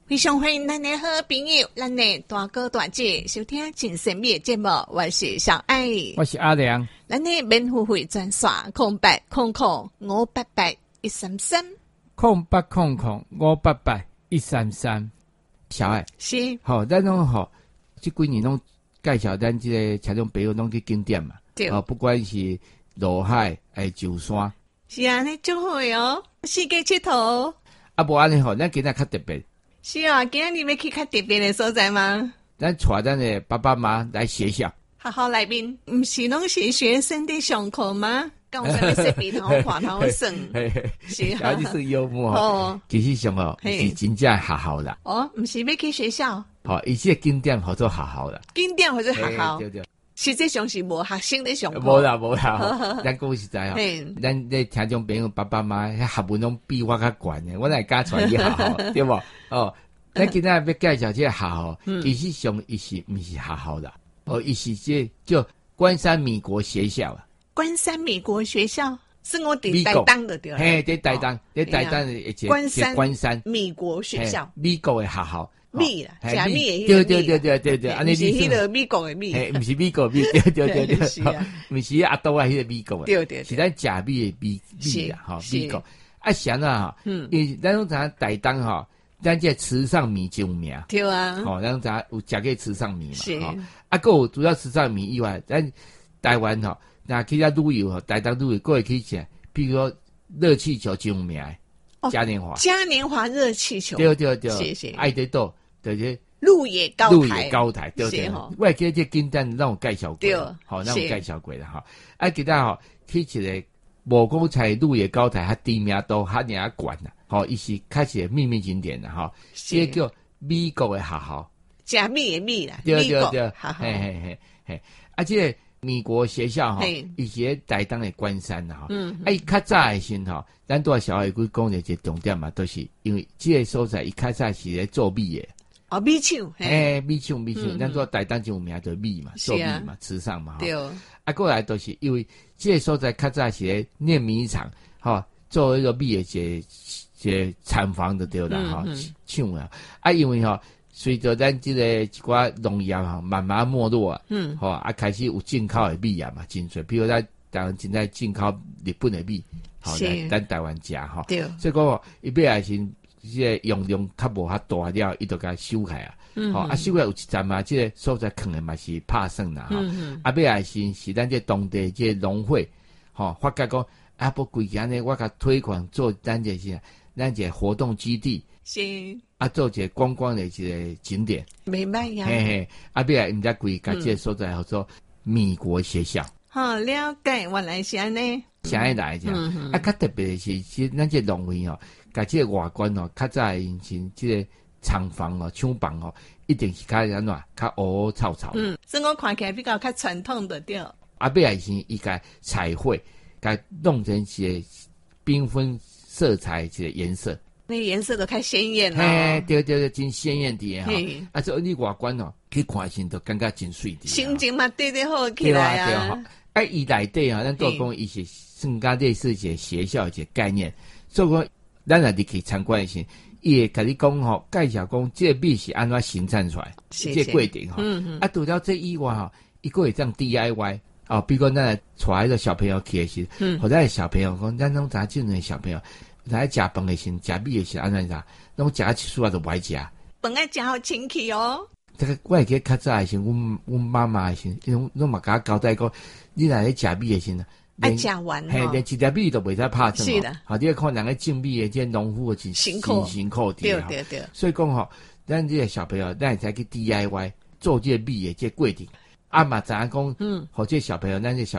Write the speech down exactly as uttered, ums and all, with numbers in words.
非常欢迎咱的好朋友，咱的大哥大姐收听真神秘的节目，我是小爱， 我是阿良。 咱的免付费专线空八空空五八八一三三空八空空五八八一三三。小爱是好，咱拢好，这几年拢介绍咱这个听众朋友拢去景点嘛， 对， 哦，不管是罗海还是舟山， 是啊，你就好哦，世界佚佗。 啊，无安尼吼，咱今仔较特别。 是啊，今日你要去较特别的所在吗？ 咱带咱的爸爸妈来学校， 学校内面不是拢是学生在上课吗？讲什么设备头看头算，是啊， 你是幽默哦。 其实上哦，是真正学校啦。 哦，不是要去学校， 好，伊这景点好做学校啦。 景点或者学校， 对对。 实际上是无学生在上课。 无啦无啦，咱讲实在吼，咱咧听众朋友爸爸妈妈学问拢比我较悬的，我来教传去学校，对无？哦，咱今仔要介绍这个学校，其实上伊是毋是学校啦？哦，伊是这叫关山米国学校啊。 关山米国学校是我伫台东的对啦。 嘿，伫台东，伫台东的一个关山关山米国学校， 美国的学校。 米啦，假米对对对对对对，安尼是迄个美国的米， 嘿，毋是美国米，对对对对，毋是阿多啊，迄个美国的， 对对， 是咱假米的米米啊，哈，美国啊，想啊哈，嗯，因咱拢知影台东哈，咱这池上米就有名， 对啊， 吼，咱知影有食过池上米嘛， 是， 啊，个有除了池上米以外，咱台湾吼，那去遐旅游吼，台东旅游，过会去食，比如说热气球就有名的嘉年华， 嘉年华热气球， 对对对， 谢谢， 爱得多。对对， 鹿野高台， 鹿野高台，对对，我也记得这景点让我介绍过，好，让我介绍过了哈。啊，记得吼，去一个无讲在鹿野高台，它知名度较尔悬啦，吼，伊是开始秘密景点啦，哈，这叫美国的学校， 假米的米啦， 对对对，嘿嘿嘿嘿，啊，这个美国学校哈，以前台东的关山啦，哈，嗯，啊，伊较早的时吼，咱拄仔小孩佢讲的一个重点嘛，都是因为这个所在伊较早是咧做米的。 哦，米厂， 嘿，米厂米厂，咱做台东就有名做米嘛，做米嘛，池上嘛， 对。 啊，过来都是因为这个所在较早是咧炼米厂，哈，做一个米的一个一个厂房就对啦，哈，厂啊，啊，因为哈，随着咱这个一寡农业哈慢慢没落啊，嗯，吼啊，开始有进口的米啊嘛，真多，比如咱台湾现在进口日本的米，好，咱台湾食哈，对，所以讲伊尾来先。即个用量较无较大了，伊就甲收起啊。嗯，吼、喔、啊，收起有一站嘛，即、這个所在坑的嘛是拍算啦，吼、嗯。啊，尾来是是咱这当地即个农会，吼、喔，发觉讲啊，不规件呢，我甲推广做咱这些，咱这活动基地是啊，做一个观光的一个景点。 明白呀。 嘿嘿，啊，尾来毋知规甲即个所在叫做米国学校。 好、嗯、了解，原来是安尼。 是安尼来者、嗯，啊，较特别的是，是咱这农会吼。甲即个外观哦，较早以前即个厂房哦、厂房哦，一定是较安怎，较乌乌草草。 嗯，所以我看起来比较较传统的对。 啊，尾来是伊甲彩绘，甲弄成一个缤纷色彩一个颜色。 那颜色都较鲜艳啦、 哦。嘿，对对对，真鲜艳的哈。啊，所以你外观哦，去看时都感觉真水的。 心情嘛，对对好起来啊。 对啊，对啊。啊，伊内底啊，咱都讲伊是算甲类似一个学校一个概念，所以讲。咱若入去参观时，伊会甲你讲吼，介绍讲这个米是安怎生产出来，这个过程吼。嗯啊，除了这以外吼，伊个会这样 D I Y 哦，比如讲咱带迄个小朋友去的时，嗯，或者小朋友讲，咱拢杂种的小朋友来食饭的时，食米的时安怎啥，拢食啊起厝啊都不爱食。 饭爱食好清气哦。 这个我会记较早的时，阮阮妈妈的时，拢拢嘛甲我交代讲，你若咧食米的时。 爱食完嘿，连一粒米都袂使拍算。 是的， 好，你看人个种米的这农夫的真辛苦辛苦的。 对对对。 所以讲吼，咱这个小朋友，咱才去 D I Y 做这个米的这个过程。啊嘛，知影讲，嗯，或者小朋友，咱这小。